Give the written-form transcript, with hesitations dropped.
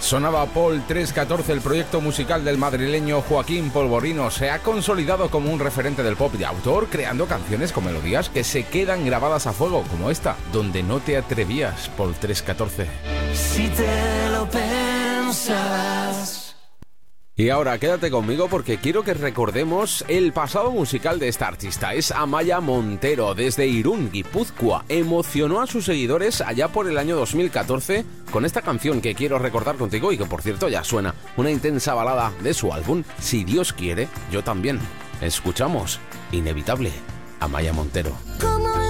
Sonaba Paul 314, el proyecto musical del madrileño Joaquín Polvorino. Se ha consolidado como un referente del pop de autor, creando canciones con melodías que se quedan grabadas a fuego, como esta, Donde no te atrevías, Paul 314. Si te lo pensabas. Y ahora quédate conmigo porque quiero que recordemos el pasado musical de esta artista. Es Amaia Montero, desde Irún, Guipúzcoa. Emocionó a sus seguidores allá por el año 2014 con esta canción que quiero recordar contigo y que por cierto ya suena, una intensa balada de su álbum Si Dios quiere, yo también. Escuchamos Inevitable, Amaia Montero.